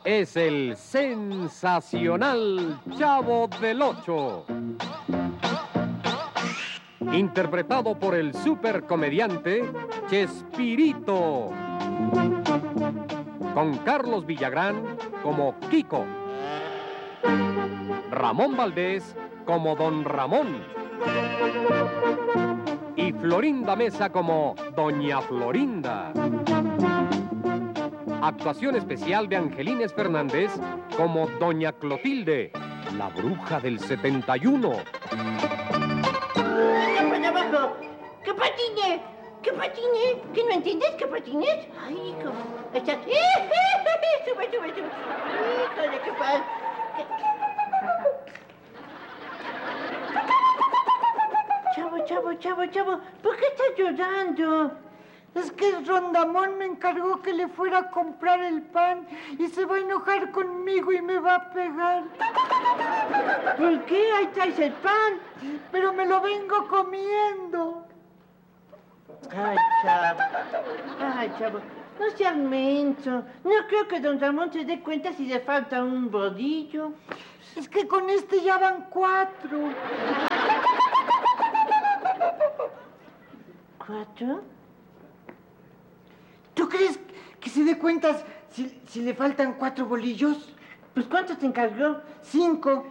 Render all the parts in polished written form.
es el sensacional Chavo del Ocho. Interpretado por el supercomediante Chespirito. Con Carlos Villagrán como Kiko. Ramón Valdés como Don Ramón. Y Florinda Mesa como Doña Florinda. Actuación especial de Angelines Fernández como Doña Clotilde, la bruja del 71. ¡Para abajo! ¡Que patine! ¡Que patine! ¿Que no entiendes que patines? ¡Ay, hijo! ¡Estás! ¡Sube, sube, sube! ¡Híjole, qué padre! Chavo, ¿por qué estás llorando? Es que el Rondamón me encargó que le fuera a comprar el pan y se va a enojar conmigo y me va a pegar. ¿Por qué? Ahí traes el pan. Pero me lo vengo comiendo. Ay, chavo, no seas menso. No creo que don Ramón se dé cuenta si le falta un rodillo. Es que con este ya van 4. ¿4? ¿Tú crees que se dé cuenta si le faltan 4 bolillos? Pues ¿cuántos te encargó? 5.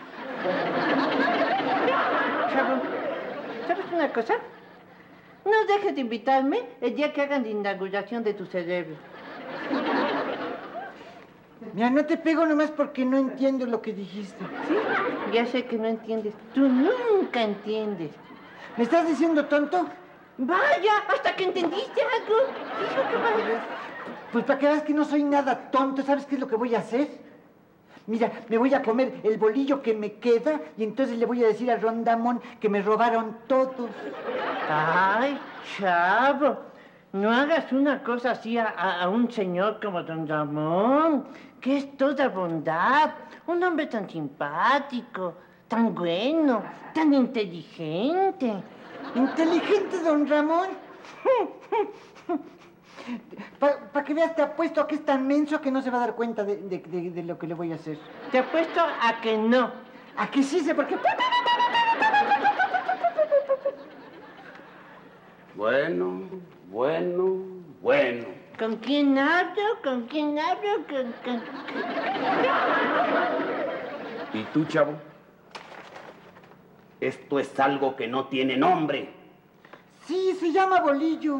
Chavo, ¿sabes una cosa? No dejes de invitarme el día que hagan la inauguración de tu cerebro. Mira, no te pego nomás porque no entiendo lo que dijiste. ¿Sí? Ya sé que no entiendes. Tú nunca entiendes. ¿Me estás diciendo tonto? Vaya, hasta que entendiste algo. Hijo, ¿qué vaya? Pues para que veas que no soy nada tonto, ¿sabes qué es lo que voy a hacer? Mira, me voy a comer el bolillo que me queda y entonces le voy a decir a Rondamón que me robaron todos. Ay, chavo, no hagas una cosa así a un señor como don Ramón, que es toda bondad, un hombre tan simpático, tan bueno, tan inteligente. ¿Inteligente, don Ramón? Para que veas, te apuesto a que es tan menso que no se va a dar cuenta de lo que le voy a hacer. Te apuesto a que no. ¿A que sí sé por qué? Bueno. ¿Con quién hablo? ¿Y tú, chavo? Esto es algo que no tiene nombre. Sí, se llama bolillo.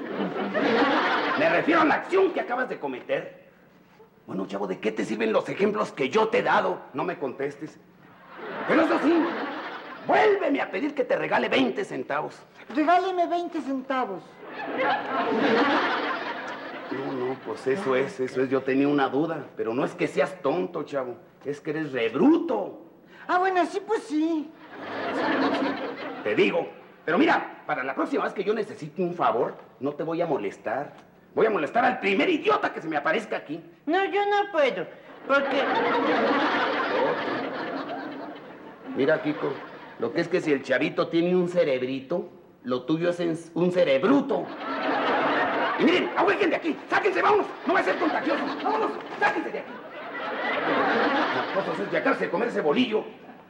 Me refiero a la acción que acabas de cometer. Bueno, chavo, ¿de qué te sirven los ejemplos que yo te he dado? No me contestes. Pero eso sí, vuélveme a pedir que te regale 20 centavos. Regáleme 20 centavos. No, pues eso es. Yo tenía una duda. Pero no es que seas tonto, chavo. Es que eres rebruto. Ah, bueno, sí, pues sí. Te digo. Pero mira, para la próxima vez que yo necesite un favor, no te voy a molestar. Voy a molestar al primer idiota que se me aparezca aquí. No, yo no puedo, porque... Mira, Kiko, lo que es que si el chavito tiene un cerebrito, lo tuyo es un cerebruto. Y miren, ahuequen de aquí, sáquense, vámonos, no va a ser contagioso. Vámonos, sáquense de aquí. La cosa es llegarse a comer ese bolillo.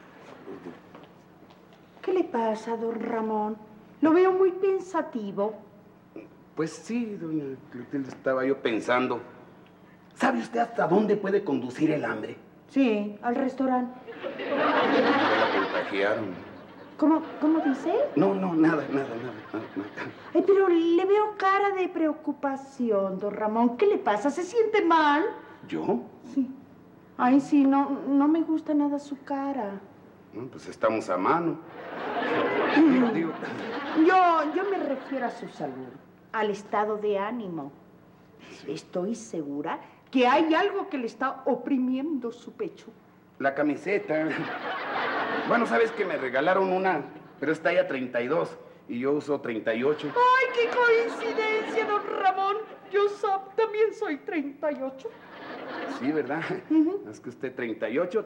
¿Qué le pasa, don Ramón? Lo veo muy pensativo. Pues sí, doña Clotilde, estaba yo pensando. ¿Sabe usted hasta dónde puede conducir el hambre? Sí, al restaurante. Ya la contagiaron. ¿Cómo dice? No, nada. Ay, pero le veo cara de preocupación, don Ramón. ¿Qué le pasa? ¿Se siente mal? ¿Yo? Sí. Ay, sí, no me gusta nada su cara. Pues estamos a mano. Digo. Yo me refiero a su salud, al estado de ánimo. Sí. Estoy segura que hay algo que le está oprimiendo su pecho. La camiseta. Bueno, sabes que me regalaron una, pero es talla 32 y yo uso 38. ¡Ay, qué coincidencia, don Ramón! Yo también soy 38. Sí, ¿verdad? Es que usted 38.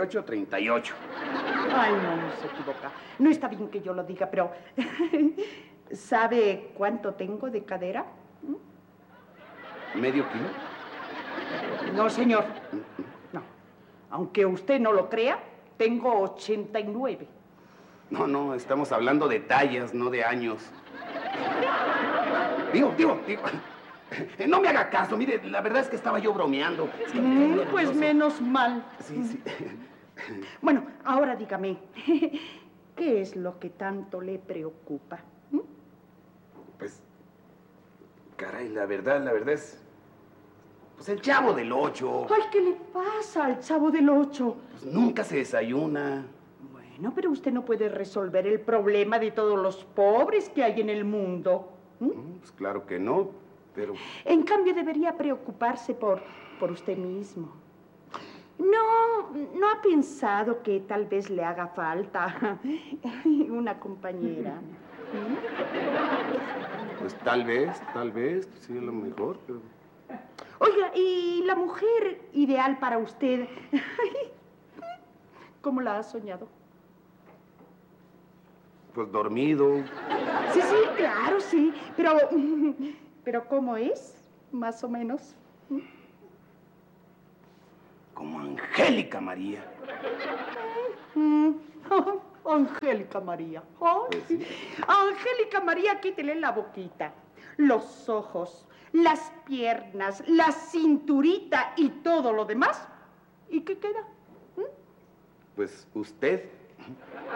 Ay, no se equivoca. No está bien que yo lo diga, pero... ¿Sabe cuánto tengo de cadera? ¿Medio kilo? No, señor. No. Aunque usted no lo crea, tengo 89. No, estamos hablando de tallas, no de años. Digo. No me haga caso, mire, la verdad es que estaba yo bromeando. Es que me cae Pues nervioso. menos mal. Sí. Bueno, ahora dígame, ¿qué es lo que tanto le preocupa? Pues, caray, la verdad es... Pues el Chavo del Ocho. Ay, ¿qué le pasa al Chavo del Ocho? Pues nunca se desayuna. Bueno, pero usted no puede resolver el problema de todos los pobres que hay en el mundo. Pues claro que no, pero... En cambio, debería preocuparse por usted mismo. ¿No ha pensado que tal vez le haga falta una compañera? Pues tal vez, sí, a lo mejor, pero... Oiga, ¿y la mujer ideal para usted? ¿Cómo la ha soñado? Pues dormido. Sí, claro, sí. Pero ¿cómo es? Más o menos. Como Angélica María. Angélica María. Ay, Pues sí. Angélica María, quítele la boquita, los ojos, las piernas, la cinturita y todo lo demás. ¿Y qué queda? Pues usted.